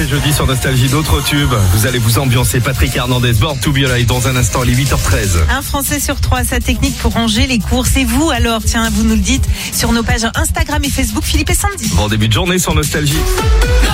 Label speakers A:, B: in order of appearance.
A: c'est jeudi sur Nostalgie, d'autres tubes. Vous allez vous ambiancer. Patrick Hernandez, Born to Be Alive dans un instant, les 8h13.
B: Un Français sur 3 a sa technique pour ranger les courses. Et vous alors, tiens, vous nous le dites sur nos pages Instagram et Facebook, Philippe et Sandy.
A: Bon début de journée sur Nostalgie.